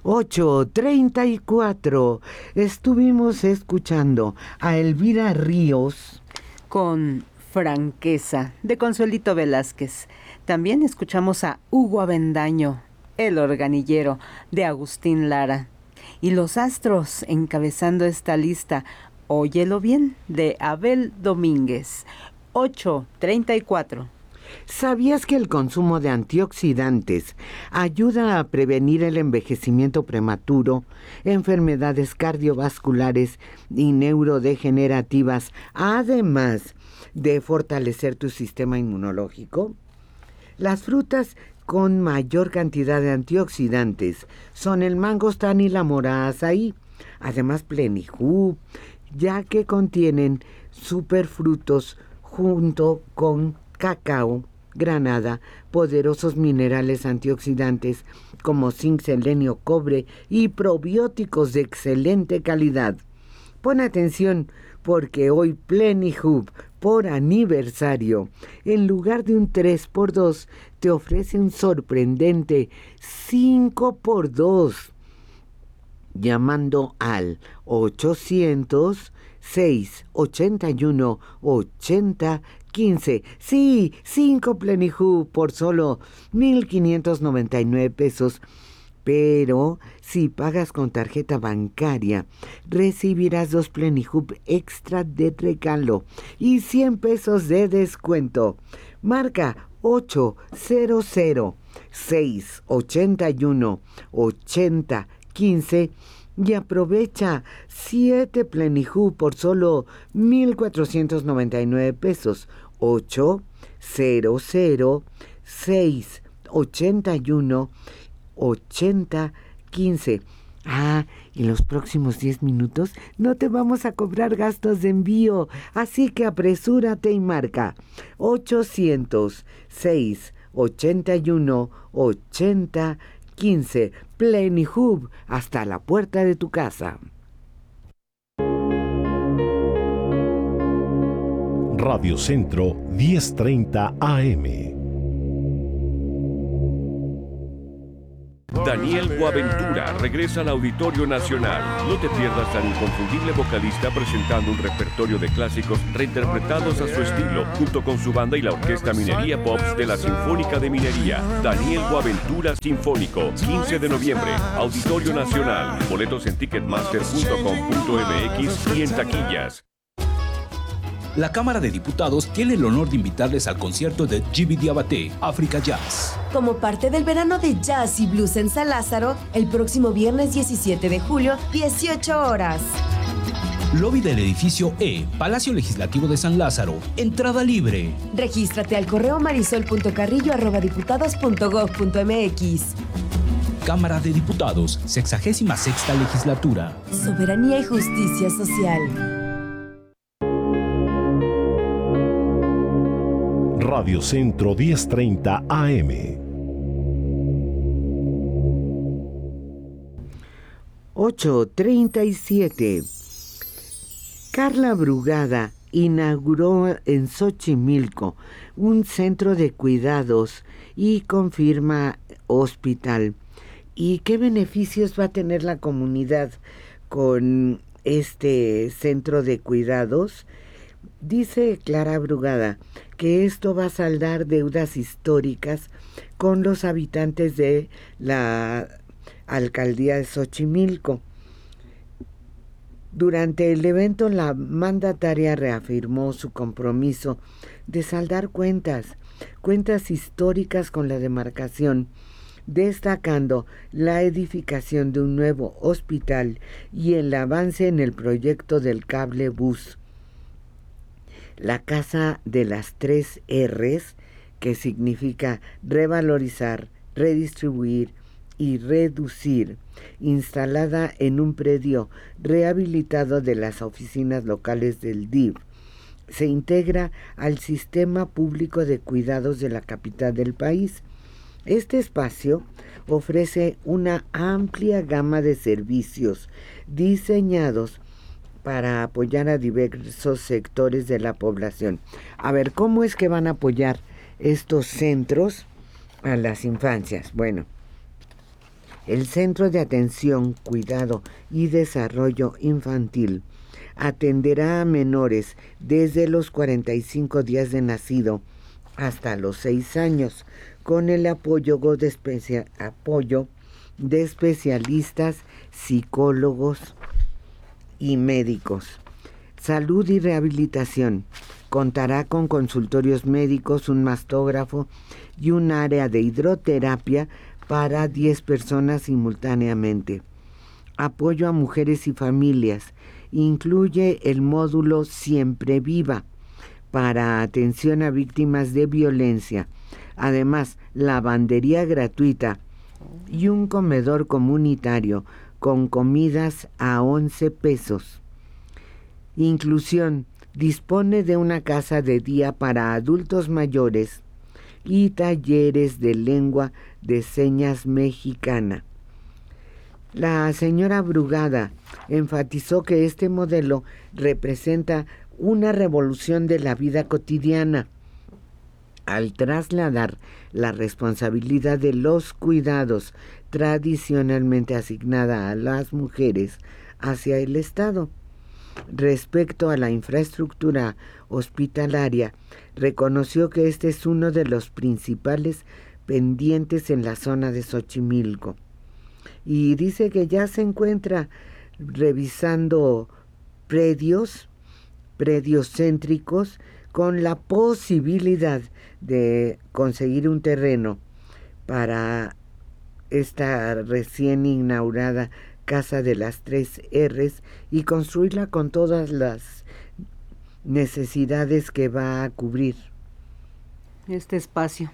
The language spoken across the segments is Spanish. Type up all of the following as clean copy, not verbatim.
8:34. Estuvimos escuchando a Elvira Ríos con Franqueza, de Consuelito Velázquez. También escuchamos a Hugo Avendaño, El Organillero, de Agustín Lara. Y Los Astros, encabezando esta lista, Óyelo bien, de Abel Domínguez. 8:34. ¿Sabías que el consumo de antioxidantes ayuda a prevenir el envejecimiento prematuro, enfermedades cardiovasculares y neurodegenerativas, además de fortalecer tu sistema inmunológico? Las frutas con mayor cantidad de antioxidantes son el mangostán y la mora azaí, además Plenihoop, ya que contienen superfrutos junto con cacao, granada, poderosos minerales antioxidantes como zinc, selenio, cobre y probióticos de excelente calidad. Pon atención porque hoy Plenihoop, por aniversario, en lugar de un 3x2, te ofrece un sorprendente 5x2. Llamando al 800-681-8015. Sí, 5 Plenihoop por solo 1,599 pesos. Pero si pagas con tarjeta bancaria, recibirás 2 Plenihoop extra de regalo y 100 pesos de descuento. Marca 800-681-8015 y aprovecha 7 Plenihoop por solo 1,499 pesos. 800-681-8015. En los próximos 10 minutos no te vamos a cobrar gastos de envío, así que apresúrate y marca 800-681-8015. Plenihoop, hasta la puerta de tu casa. Radio Centro 10:30 AM. Daniel Boaventura regresa al Auditorio Nacional. No te pierdas al inconfundible vocalista presentando un repertorio de clásicos reinterpretados a su estilo, junto con su banda y la Orquesta Minería Pops de la Sinfónica de Minería. Daniel Boaventura Sinfónico, 15 de noviembre, Auditorio Nacional. Boletos en ticketmaster.com.mx y en taquillas. La Cámara de Diputados tiene el honor de invitarles al concierto de Djiby Diabaté, África Jazz. Como parte del verano de jazz y blues en San Lázaro, el próximo viernes 17 de julio, 18 horas. Lobby del edificio E, Palacio Legislativo de San Lázaro. Entrada libre. Regístrate al correo marisol.carrillo@diputados.gov.mx. Cámara de Diputados, 66ª Legislatura. Soberanía y justicia social. Radio Centro 10:30 AM. 8:37. Carla Brugada inauguró en Xochimilco un centro de cuidados y confirma hospital. ¿Y qué beneficios va a tener la comunidad con este centro de cuidados? Dice Clara Brugada que esto va a saldar deudas históricas con los habitantes de la alcaldía de Xochimilco. Durante el evento, la mandataria reafirmó su compromiso de saldar cuentas históricas con la demarcación, destacando la edificación de un nuevo hospital y el avance en el proyecto del cable bus. La Casa de las 3 R's, que significa revalorizar, redistribuir y reducir, instalada en un predio rehabilitado de las oficinas locales del DIF, se integra al sistema público de cuidados de la capital del país. Este espacio ofrece una amplia gama de servicios diseñados para apoyar a diversos sectores de la población. A ver, ¿cómo es que van a apoyar estos centros a las infancias? Bueno, El Centro de Atención, Cuidado y Desarrollo Infantil atenderá a menores desde los 45 días de nacido hasta los 6 años, con el apoyo de especialistas, psicólogos y médicos. Salud y rehabilitación. Contará con consultorios médicos, un mastógrafo y un área de hidroterapia para 10 personas simultáneamente. Apoyo a mujeres y familias. Incluye el módulo Siempre Viva para atención a víctimas de violencia. Además, lavandería gratuita y un comedor comunitario con comidas a 11 pesos. Inclusión. Dispone de una casa de día para adultos mayores y talleres de lengua de señas mexicana. La señora Brugada enfatizó que este modelo representa una revolución de la vida cotidiana al trasladar la responsabilidad de los cuidados tradicionalmente asignada a las mujeres hacia el Estado. Respecto a la infraestructura hospitalaria, reconoció que este es uno de los principales pendientes en la zona de Xochimilco. Y dice que ya se encuentra revisando predios céntricos con la posibilidad de conseguir un terreno para esta recién inaugurada Casa de las 3 R's y construirla con todas las necesidades que va a cubrir este espacio.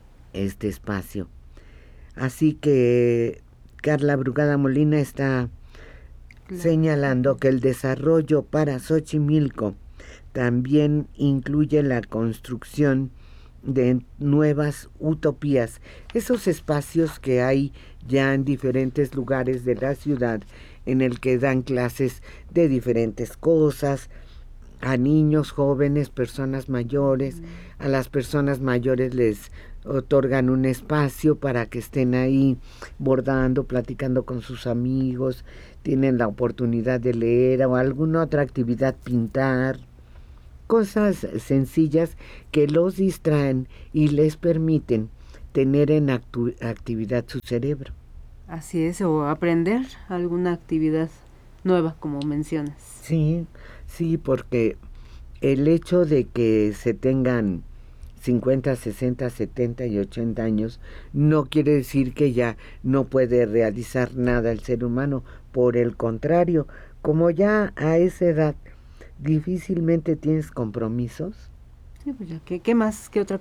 Así que Carla Brugada Molina está señalando que el desarrollo para Xochimilco también incluye la construcción de nuevas utopías, esos espacios que hay ya en diferentes lugares de la ciudad en el que dan clases de diferentes cosas a niños, jóvenes, personas mayores. A las personas mayores les otorgan un espacio para que estén ahí bordando, platicando con sus amigos, tienen la oportunidad de leer o alguna otra actividad, pintar, cosas sencillas que los distraen y les permiten tener en actividad su cerebro. Así es, o aprender alguna actividad nueva, como mencionas. Sí, porque el hecho de que se tengan 50, 60, 70 y 80 años no quiere decir que ya no puede realizar nada el ser humano. Por el contrario, como ya a esa edad difícilmente tienes compromisos. Sí, pues ya, ¿qué más? ¿Qué otra